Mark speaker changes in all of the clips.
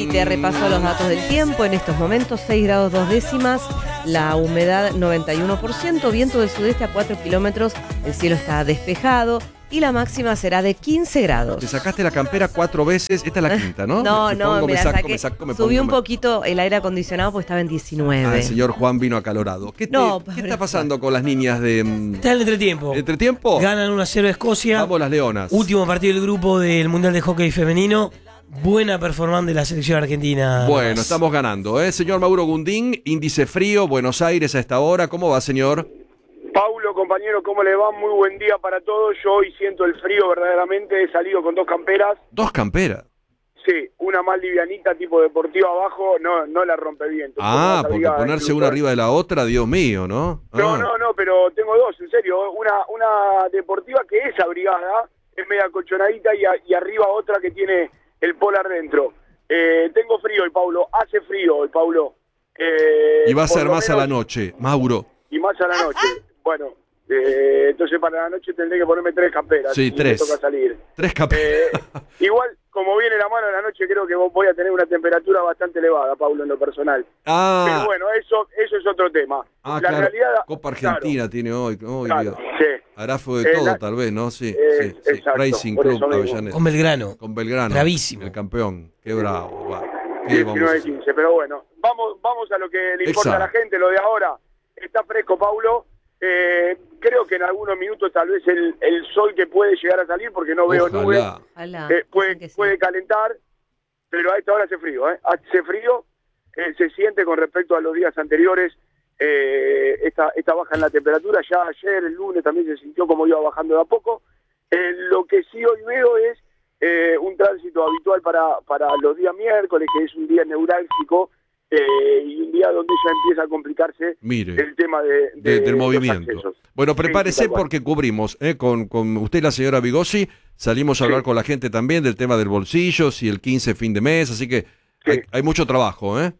Speaker 1: Y te repaso los datos del tiempo. En estos momentos 6 grados 2 décimas, la humedad 91%, viento del sudeste a 4 kilómetros, el cielo está despejado y la máxima será de 15 grados.
Speaker 2: Te sacaste la campera 4 veces, esta es la quinta, ¿no?
Speaker 1: Me saqué, subí un poquito el aire acondicionado porque estaba en 19.
Speaker 2: Ah, el señor Juan vino acalorado. ¿Qué está pasando con las niñas de...?
Speaker 3: Está el entretiempo.
Speaker 2: ¿Entretiempo?
Speaker 3: Ganan 1-0 Escocia.
Speaker 2: Vamos las leonas.
Speaker 3: Último partido del grupo del Mundial de Hockey Femenino. Buena performance de la selección argentina.
Speaker 2: Bueno, estamos ganando, ¿eh? Señor Mauro Gundín, índice frío, Buenos Aires a esta hora. ¿Cómo va, señor?
Speaker 4: Paulo, compañero, ¿cómo le va? Muy buen día para todos. Yo hoy siento el frío verdaderamente. He salido con 2 camperas.
Speaker 2: ¿2 camperas?
Speaker 4: Sí, una más livianita, tipo deportiva abajo, no la rompe bien.
Speaker 2: Porque ponerse una arriba de la otra, Dios mío, ¿no?
Speaker 4: No, pero tengo 2, en serio. Una deportiva que es abrigada, es media colchonadita, y arriba otra que tiene el polar dentro. Tengo frío hoy, Paulo. Hace frío hoy, Paulo.
Speaker 2: Y va a ser más a la noche, Mauro.
Speaker 4: Y más a la noche. Bueno, entonces para la noche tendré que ponerme 3 camperas.
Speaker 2: Sí, 3.
Speaker 4: Me toca salir.
Speaker 2: 3 camperas.
Speaker 4: Igual, como viene la mano de la noche, creo que voy a tener una temperatura bastante elevada, Paulo, en lo personal. Pero bueno, eso es otro tema.
Speaker 2: La
Speaker 4: claro. Realidad,
Speaker 2: Copa Argentina tiene hoy.
Speaker 4: Claro, sí.
Speaker 2: Hará fue de todo, tal vez, ¿no? Sí.
Speaker 4: Exacto,
Speaker 2: Racing Club Avellaneda.
Speaker 3: Con Belgrano.
Speaker 2: Con Belgrano.
Speaker 3: Bravísimo.
Speaker 2: El campeón. Qué bravo. Va.
Speaker 4: 19-15, pero bueno. Vamos a lo que le importa a la gente, lo de ahora. Está fresco, Paulo. Creo que en algunos minutos tal vez el sol que puede llegar a salir, porque no veo nubes, puede calentar, pero a esta hora hace frío, hace frío, se siente con respecto a los días anteriores esta baja en la temperatura. Ya ayer, el lunes, también se sintió como iba bajando de a poco. Lo que sí hoy veo es un tránsito habitual para los días miércoles, que es un día neurálgico, y un día donde ya empieza a complicarse el tema del
Speaker 2: movimiento. Bueno, prepárese porque cubrimos con usted y la señora Bigosi, salimos a hablar con la gente también del tema del bolsillo, si el 15 fin de mes, así que hay mucho trabajo, En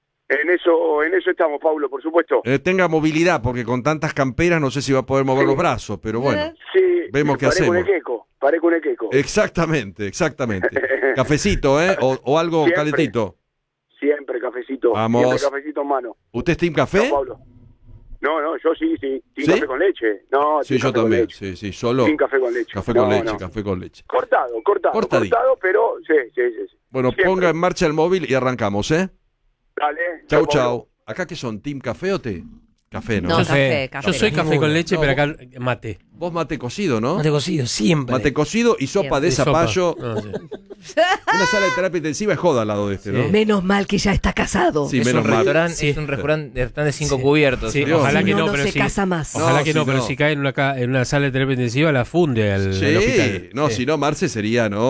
Speaker 4: eso estamos, Paulo, por supuesto.
Speaker 2: Tenga movilidad, porque con tantas camperas no sé si va a poder mover los brazos, pero bueno, vemos qué hacemos.
Speaker 4: Parezco un equeco.
Speaker 2: Exactamente. Cafecito, o algo calentito.
Speaker 4: Siempre cafecito.
Speaker 2: Vamos.
Speaker 4: Siempre cafecito en mano.
Speaker 2: ¿Usted es team café?
Speaker 4: No, Pablo. No, yo sí. Sin café con leche. No,
Speaker 2: sí, yo también. Sí, solo.
Speaker 4: Sin café con leche.
Speaker 2: Café con leche.
Speaker 4: Cortado, pero sí.
Speaker 2: Bueno, siempre. Ponga en marcha el móvil y arrancamos, ¿eh?
Speaker 4: Dale.
Speaker 2: Chau. ¿Acá qué son? ¿Team café o té? Café, ¿no?
Speaker 1: No, café.
Speaker 3: Yo soy café con leche, pero acá mate.
Speaker 2: Vos mate cocido, ¿no?
Speaker 3: Mate cocido, siempre.
Speaker 2: Mate cocido y sopa de zapallo. Una sala de terapia intensiva es joda al lado de este, ¿no?
Speaker 1: Menos mal que ya está casado.
Speaker 2: Sí, menos mal.
Speaker 5: Es un restaurante de 5 cubiertos.
Speaker 3: Sí, ojalá que no,
Speaker 1: pero se casa más.
Speaker 3: Ojalá que no, pero si cae en una sala de terapia intensiva, la funde al hospital.
Speaker 2: No, si no, Marce sería, ¿no?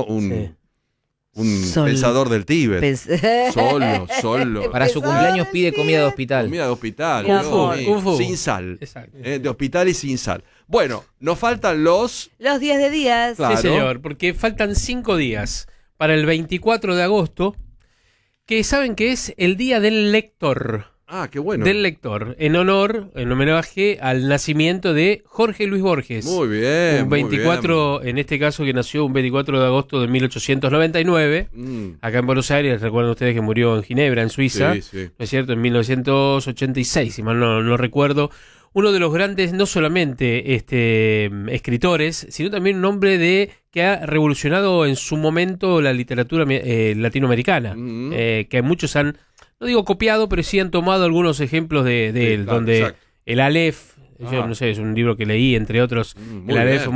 Speaker 2: Un pensador del Tíbet. Solo.
Speaker 5: Para su cumpleaños pide comida de hospital.
Speaker 2: Comida de hospital.
Speaker 3: Kung fu.
Speaker 2: Sin sal.
Speaker 3: Exacto.
Speaker 2: De hospital y sin sal. Bueno, nos faltan los
Speaker 1: 10 de días.
Speaker 2: Claro.
Speaker 3: Sí, señor, porque faltan 5 días para el 24 de agosto, que saben que es el Día del Lector.
Speaker 2: Ah, qué bueno.
Speaker 3: Del lector, en homenaje al nacimiento de Jorge Luis Borges.
Speaker 2: Muy bien.
Speaker 3: Un 24, en este caso que nació un 24 de agosto de 1899, acá en Buenos Aires. Recuerdan ustedes que murió en Ginebra, en Suiza,
Speaker 2: sí.
Speaker 3: ¿no es cierto? En 1986, si mal no recuerdo. Uno de los grandes, no solamente escritores, sino también un hombre que ha revolucionado en su momento la literatura latinoamericana, que muchos han, no digo copiado, pero sí han tomado algunos ejemplos de él,
Speaker 2: claro,
Speaker 3: donde
Speaker 2: exacto.
Speaker 3: el Aleph, yo no sé, es un libro que leí, entre otros, el Aleph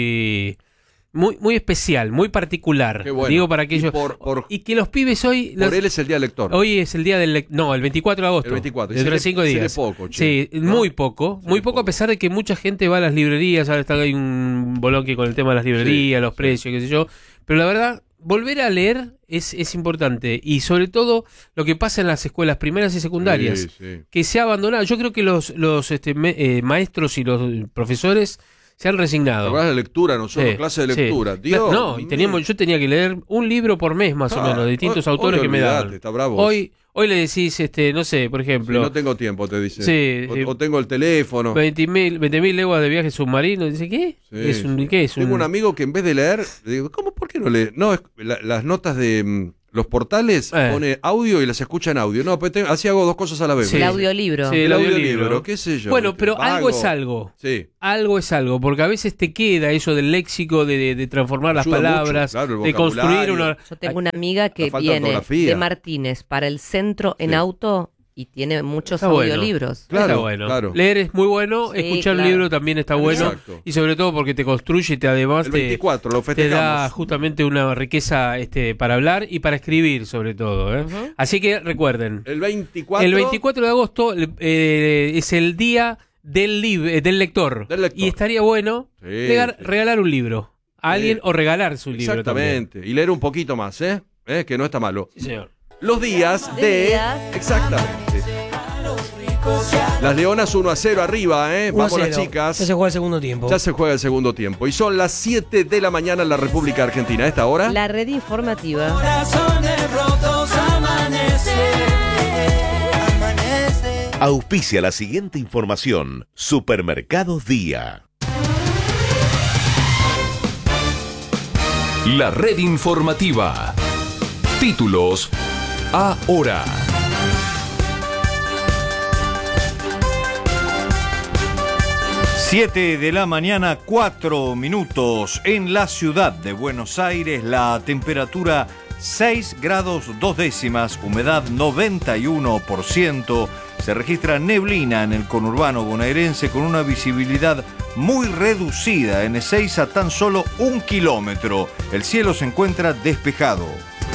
Speaker 3: muy especial, muy particular.
Speaker 2: Qué bueno.
Speaker 3: Digo para aquellos. Y que los pibes hoy.
Speaker 2: Por él es el día del lector.
Speaker 3: Hoy es el día del lector. No, el 24 de agosto.
Speaker 2: El 24.
Speaker 3: Dentro de 5 días.
Speaker 2: Poco,
Speaker 3: sí, ¿no? Muy poco, a pesar de que mucha gente va a las librerías. Ahora hay un bolonque con el tema de las librerías, los precios, qué sé yo. Pero la verdad, volver a leer es importante. Y sobre todo lo que pasa en las escuelas primarias y secundarias. Que se ha abandonado. Yo creo que los maestros y los profesores se han resignado.
Speaker 2: La lectura, nosotros, clase de lectura. Dios,
Speaker 3: yo tenía que leer un libro por mes más o menos, de distintos autores que me daban.
Speaker 2: Está bravo.
Speaker 3: Hoy le decís, no sé, por ejemplo.
Speaker 2: No tengo tiempo, te dice.
Speaker 3: Sí,
Speaker 2: o tengo el teléfono.
Speaker 3: 20.000 leguas de viaje submarino. Dice, ¿qué?
Speaker 2: Sí, ¿qué es? Tengo un amigo que en vez de leer, le digo, ¿por qué no lee? No, las notas de los portales, pone audio y las escucha en audio. No, pero así hago 2 cosas a la vez.
Speaker 1: Sí. El audiolibro.
Speaker 3: Sí, el audiolibro,
Speaker 2: qué sé yo.
Speaker 3: Bueno, pero
Speaker 2: vago.
Speaker 3: algo es algo.
Speaker 2: Sí.
Speaker 3: Algo es algo, porque a veces te queda eso del léxico, de transformar las
Speaker 2: Ayuda
Speaker 3: palabras,
Speaker 2: mucho, claro, el
Speaker 3: de construir
Speaker 2: vocabulario.
Speaker 3: una...
Speaker 1: Yo tengo una amiga que
Speaker 2: falta de
Speaker 1: viene
Speaker 2: ortografía.
Speaker 1: de Martínez para el centro en
Speaker 2: Sí.
Speaker 1: auto y tiene muchos
Speaker 3: Está bueno.
Speaker 1: audiolibros.
Speaker 2: Claro,
Speaker 3: Está bueno.
Speaker 2: claro.
Speaker 3: Leer es muy bueno,
Speaker 1: Sí,
Speaker 3: escuchar
Speaker 1: claro.
Speaker 3: un libro también está bueno.
Speaker 2: Exacto.
Speaker 3: Y sobre todo porque te construye y te además
Speaker 2: El 24, lo
Speaker 3: te
Speaker 2: festejamos.
Speaker 3: da justamente una riqueza para hablar y para escribir sobre todo.
Speaker 1: Ujú.
Speaker 3: Así que recuerden,
Speaker 2: El 24.
Speaker 3: el 24 de agosto es el día del lector.
Speaker 2: Del lector.
Speaker 3: Y estaría bueno
Speaker 2: Sí.
Speaker 3: regalar un libro a alguien o regalarse un libro también.
Speaker 2: Exactamente. Y leer un poquito más, que no está malo.
Speaker 3: Sí, señor.
Speaker 2: Los días
Speaker 1: De
Speaker 2: de...
Speaker 1: días.
Speaker 2: Exactamente. Las Leonas 1-0 arriba, Vamos las
Speaker 6: 1-0.
Speaker 2: chicas.
Speaker 6: Ya se juega el segundo tiempo.
Speaker 2: Ya se juega el segundo tiempo. Y son las 7 de la mañana en la República Argentina. ¿A esta hora?
Speaker 1: La red informativa.
Speaker 7: Auspicia la siguiente información. Supermercados Día.
Speaker 8: La red informativa. Títulos ahora.
Speaker 9: Siete de la mañana, 4 minutos. En la ciudad de Buenos Aires, la temperatura 6 grados 2 décimas, humedad 91%. Se registra neblina en el conurbano bonaerense con una visibilidad muy reducida en Ezeiza, tan solo 1 kilómetro. El cielo se encuentra despejado.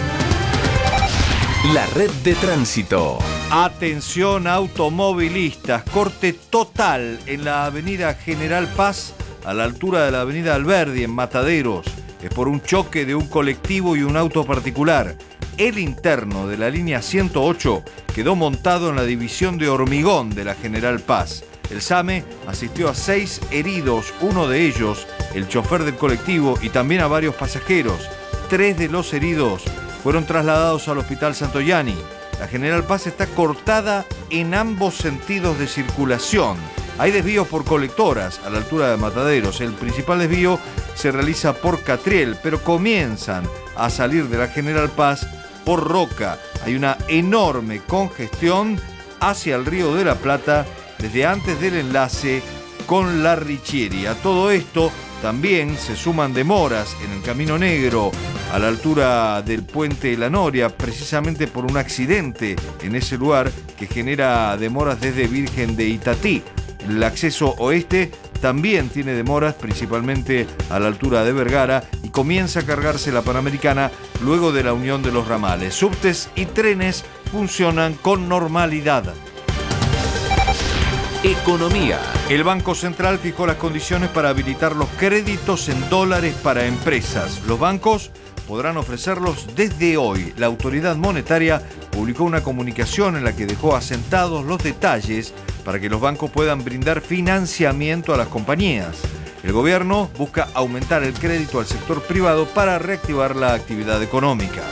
Speaker 8: La red de tránsito.
Speaker 9: Atención automovilistas, corte total en la avenida General Paz a la altura de la avenida Alberdi en Mataderos. Es por un choque de un colectivo y un auto particular. El interno de la línea 108 quedó montado en la división de hormigón de la General Paz. El SAME asistió a 6 heridos, uno de ellos el chofer del colectivo y también a varios pasajeros. 3 de los heridos fueron trasladados al Hospital Santoyani. La General Paz está cortada en ambos sentidos de circulación. Hay desvíos por colectoras a la altura de Mataderos. El principal desvío se realiza por Catriel, pero comienzan a salir de la General Paz por Roca. Hay una enorme congestión hacia el Río de la Plata desde antes del enlace con la Richieri. A todo esto también se suman demoras en el Camino Negro a la altura del puente La Noria, precisamente por un accidente en ese lugar que genera demoras desde Virgen de Itatí. El acceso oeste también tiene demoras, principalmente a la altura de Vergara, y comienza a cargarse la Panamericana luego de la unión de los ramales. Subtes y trenes funcionan con normalidad.
Speaker 8: Economía.
Speaker 9: El Banco Central fijó las condiciones para habilitar los créditos en dólares para empresas. Los bancos podrán ofrecerlos desde hoy. La autoridad monetaria publicó una comunicación en la que dejó asentados los detalles para que los bancos puedan brindar financiamiento a las compañías. El gobierno busca aumentar el crédito al sector privado para reactivar la actividad económica.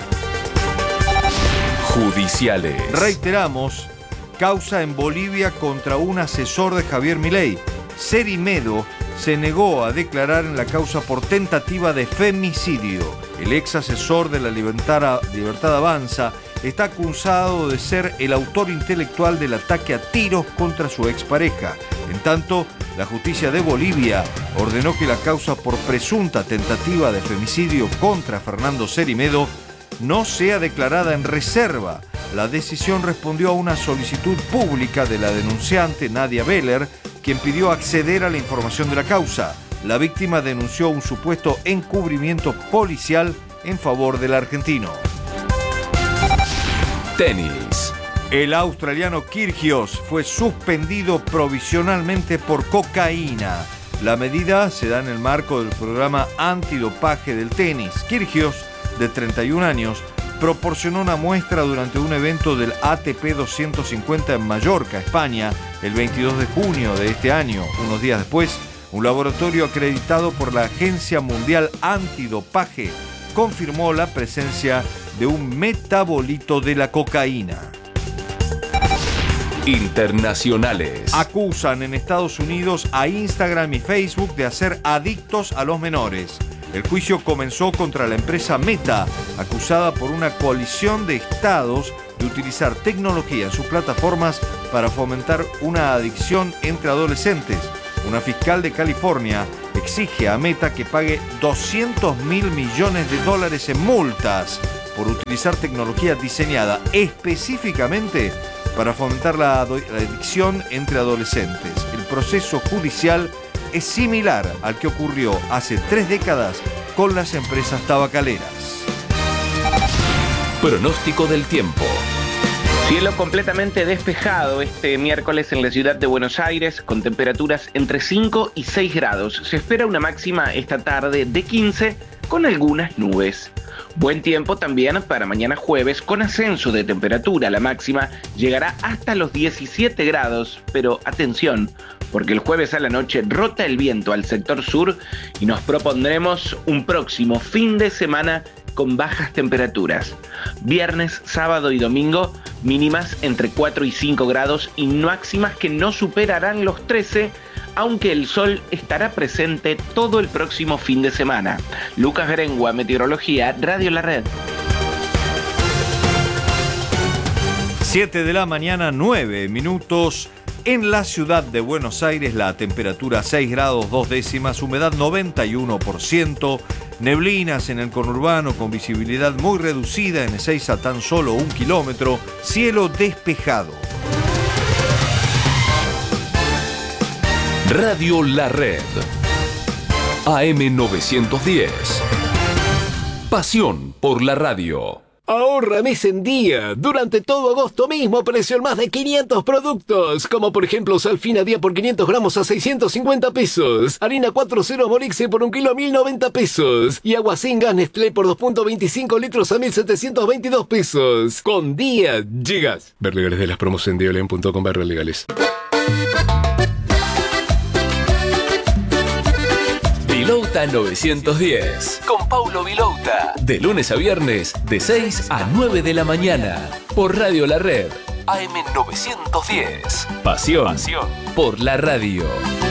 Speaker 8: Judiciales.
Speaker 9: Reiteramos, causa en Bolivia contra un asesor de Javier Milei. Cerimedo se negó a declarar en la causa por tentativa de femicidio. El ex asesor de la Libertad Avanza está acusado de ser el autor intelectual del ataque a tiros contra su expareja. En tanto, la justicia de Bolivia ordenó que la causa por presunta tentativa de femicidio contra Fernando Cerimedo no sea declarada en reserva. La decisión respondió a una solicitud pública de la denunciante Nadia Beller, quien pidió acceder a la información de la causa. La víctima denunció un supuesto encubrimiento policial en favor del argentino.
Speaker 8: Tenis.
Speaker 9: El australiano Kyrgios fue suspendido provisionalmente por cocaína. La medida se da en el marco del programa antidopaje del tenis. Kyrgios, de 31 años, proporcionó una muestra durante un evento del ATP 250 en Mallorca, España, el 22 de junio de este año. Unos días después, un laboratorio acreditado por la Agencia Mundial Antidopaje confirmó la presencia de un metabolito de la cocaína.
Speaker 8: Internacionales.
Speaker 9: Acusan en Estados Unidos a Instagram y Facebook de hacer adictos a los menores. El juicio comenzó contra la empresa Meta, acusada por una coalición de estados de utilizar tecnología en sus plataformas para fomentar una adicción entre adolescentes. Una fiscal de California exige a Meta que pague $200 mil millones en multas por utilizar tecnología diseñada específicamente para fomentar la adicción entre adolescentes. El proceso judicial es similar al que ocurrió hace 3 décadas con las empresas tabacaleras.
Speaker 8: Pronóstico del tiempo.
Speaker 6: Cielo completamente despejado este miércoles en la ciudad de Buenos Aires, con temperaturas entre 5 y 6 grados. Se espera una máxima esta tarde de 15, con algunas nubes. Buen tiempo también para mañana jueves, con ascenso de temperatura. La máxima llegará hasta los 17 grados, pero atención, porque el jueves a la noche rota el viento al sector sur y nos propondremos un próximo fin de semana con bajas temperaturas. Viernes, sábado y domingo, mínimas entre 4 y 5 grados y máximas que no superarán los 13, aunque el sol estará presente todo el próximo fin de semana. Lucas Berengua, Meteorología, Radio La Red.
Speaker 9: 7 de la mañana, 9 minutos. En la ciudad de Buenos Aires, la temperatura 6 grados 2 décimas, humedad 91%, neblinas en el conurbano con visibilidad muy reducida, en Ezeiza tan solo 1 kilómetro, cielo despejado.
Speaker 8: Radio La Red. AM 910. Pasión por la radio.
Speaker 10: Ahorra mes en día. Durante todo agosto mismo precio en más de 500 productos. Como por ejemplo Salfina día por 500 gramos a 650 pesos. Harina 4.0 Morixe por 1 kilo a 1.090 pesos. Y agua sin gas Nestlé por 2.25 litros a 1.722 pesos. Con día llegas. Ver legales de las promos en diolen.com/legales.
Speaker 8: Vilouta 910. Con Paulo Vilouta. De lunes a viernes, de 6 a 9 de la mañana. Por Radio La Red. AM 910. Pasión por la radio.